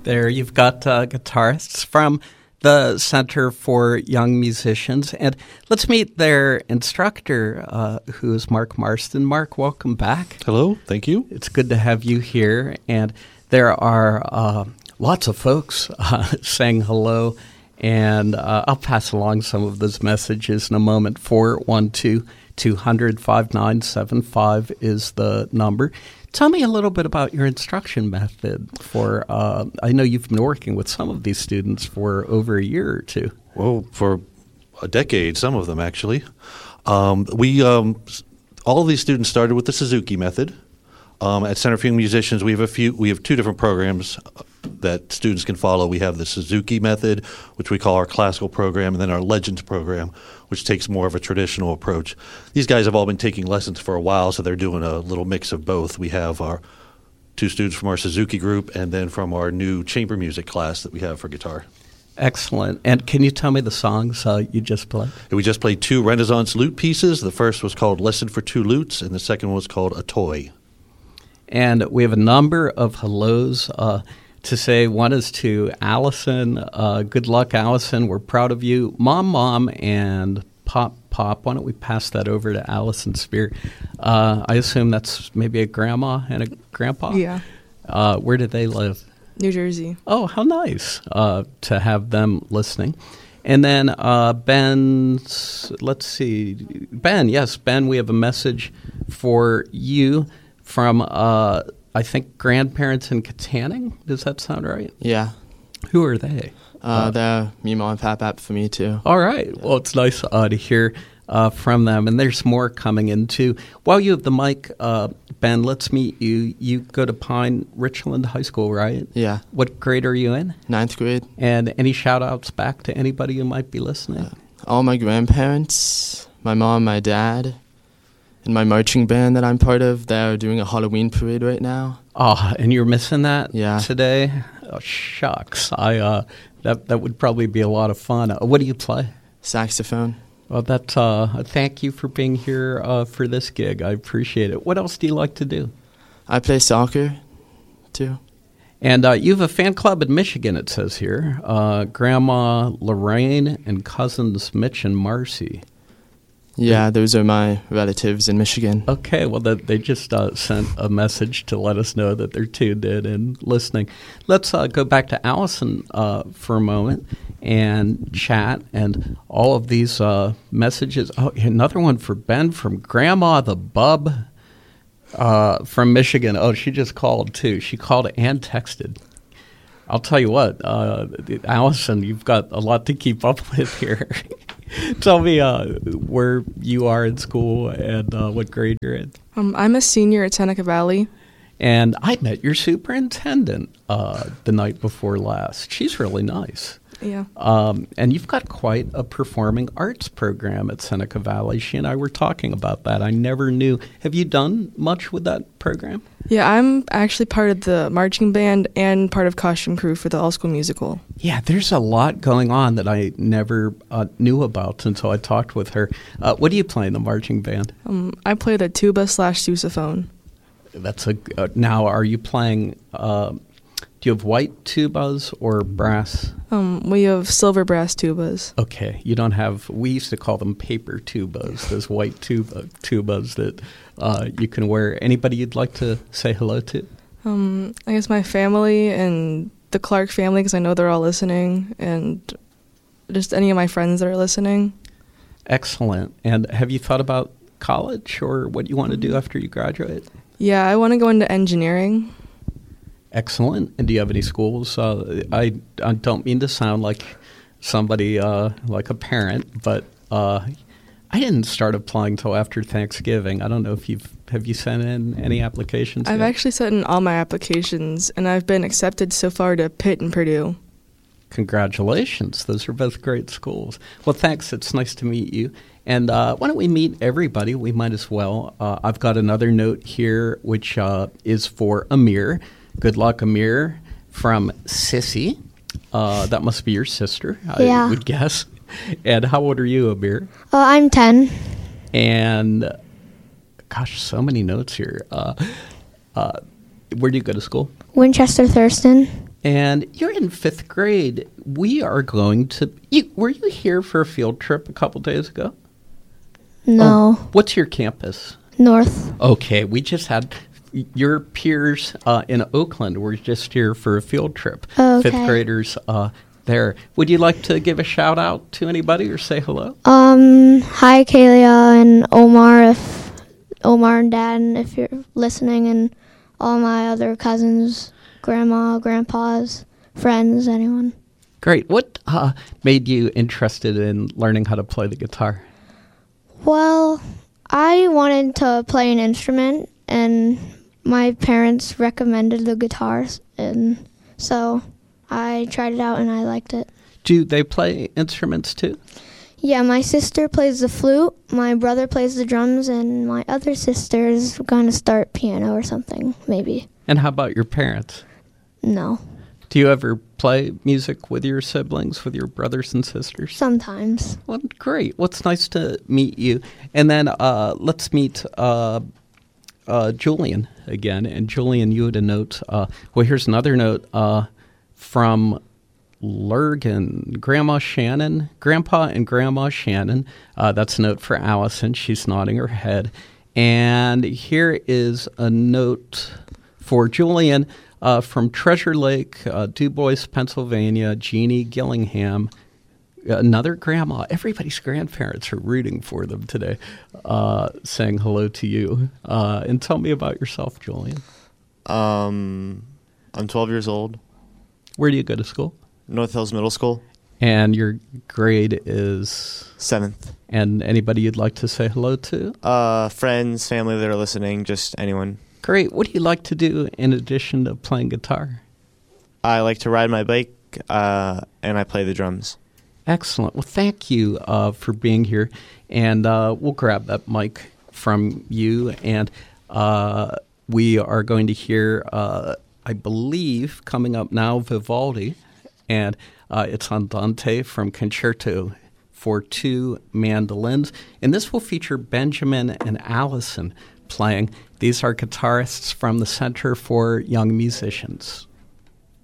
There you've got guitarists from the Center for Young Musicians. And let's meet their instructor, who is Mark Marston. Mark, welcome back. Hello, thank you. It's good to have you here. And there are lots of folks saying hello. And I'll pass along some of those messages in a moment. 412-200-5975 is the number. Tell me a little bit about your instruction method for, I know you've been working with some of these students for over a year or two. Well, for a decade, some of them actually. All of these students started with the Suzuki method. At Center for Young Musicians, we have two different programs that students can follow. We have the Suzuki method, which we call our classical program, and then our Legends program, which takes more of a traditional approach. These guys have all been taking lessons for a while, so they're doing a little mix of both. We have our two students from our Suzuki group and then from our new chamber music class that we have for guitar. Excellent. And can you tell me the songs you just played? We just played two Renaissance lute pieces. The first was called Lesson for Two Lutes, and the second was called A Toy. And we have a number of hellos to say. One is to Allison. Good luck, Allison. We're proud of you. Mom, and Pop. Why don't we pass that over to Allison Spear? I assume that's maybe a grandma and a grandpa? Yeah. Where do they live? New Jersey. Oh, how nice to have them listening. And then Ben, yes, Ben, we have a message for you from, I think, grandparents in Katanning. Does that sound right? Yeah. Who are they? They're me, mom, and pap for me, too. All right. Well, it's nice to hear from them. And there's more coming in, too. While you have the mic, Ben, let's meet you. You go to Pine Richland High School, right? Yeah. What grade are you in? 9th grade. And any shout-outs back to anybody who might be listening? All my grandparents, my mom, my dad, and my marching band that I'm part of. They're doing a Halloween parade right now. Oh, and you're missing that today? Oh, shucks. That would probably be a lot of fun. What do you play? Saxophone. Well, thank you for being here for this gig. I appreciate it. What else do you like to do? I play soccer, too. And you have a fan club in Michigan, it says here. Grandma Lorraine and cousins Mitch and Marcy. Yeah, those are my relatives in Michigan. Okay, well, they just sent a message to let us know that they're tuned in and listening. Let's go back to Allison for a moment and chat. And all of these messages. Oh, another one for Ben from Grandma the Bub from Michigan. Oh, she just called, too. She called and texted. I'll tell you what, Allison, you've got a lot to keep up with here. Tell me where you are in school and what grade you're in. I'm a senior at Seneca Valley. And I met your superintendent the night before last. She's really nice. Yeah. And you've got quite a performing arts program at Seneca Valley. She and I were talking about that. I never knew. Have you done much with that program? Yeah, I'm actually part of the marching band and part of costume crew for the all-school musical. Yeah, there's a lot going on that I never knew about until I talked with her. What do you play in the marching band? I play the tuba/sousaphone. That's now, are you playing... do you have white tubas or brass? We have silver brass tubas. Okay. You don't have, we used to call them paper tubas, those white tubas that you can wear. Anybody you'd like to say hello to? I guess my family and the Clark family, because I know they're all listening, and just any of my friends that are listening. Excellent. And have you thought about college or what you want to do after you graduate? Yeah, I want to go into engineering. Excellent. And do you have any schools? I don't mean to sound like somebody like a parent, but I didn't start applying till after Thanksgiving. I don't know if have you sent in any applications I've yet? actually sent in all my applications, and I've been accepted so far to Pitt and Purdue. Congratulations. Those are both great schools. Well, thanks. It's nice to meet you. And why don't we meet everybody? We might as well. I've got another note here, which is for Amir. Good luck, Amir, from Sissy. That must be your sister, I would guess. And how old are you, Amir? I'm 10. And, gosh, so many notes here. Where do you go to school? Winchester Thurston. And you're in 5th grade. We are going to. Were you here for a field trip a couple days ago? No. Oh, what's your campus? North. Okay, we just had your peers in Oakland were just here for a field trip. Okay. 5th graders there. Would you like to give a shout out to anybody or say hello? Hi, Kalia and Omar and Dad, and if you're listening, and all my other cousins, grandma, grandpas, friends, anyone. Great. What made you interested in learning how to play the guitar? Well, I wanted to play an instrument, and my parents recommended the guitars, and so I tried it out and I liked it. Do they play instruments too? Yeah, my sister plays the flute, my brother plays the drums, and my other sister is going to start piano or something, maybe. And how about your parents? No. Do you ever play music with your siblings, with your brothers and sisters? Sometimes. Well, great. Well, it's nice to meet you. And then let's meet Julian again. And Julian, you had a note. Well, here's another note from Lurgan, Grandpa and Grandma Shannon. That's a note for Allison. She's nodding her head. And here is a note for Julian from Treasure Lake, DuBois, Pennsylvania, Jeannie Gillingham. Another grandma. Everybody's grandparents are rooting for them today, saying hello to you. And tell me about yourself, Julian. I'm 12 years old. Where do you go to school? North Hills Middle School. And your grade is? 7th. And anybody you'd like to say hello to? Friends, family that are listening, just anyone. Great. What do you like to do in addition to playing guitar? I like to ride my bike, and I play the drums. Excellent. Well, thank you for being here. And we'll grab that mic from you. And we are going to hear, I believe, coming up now, Vivaldi. And it's Andante from Concerto for 2 mandolins. And this will feature Benjamin and Allison playing. These are guitarists from the Center for Young Musicians.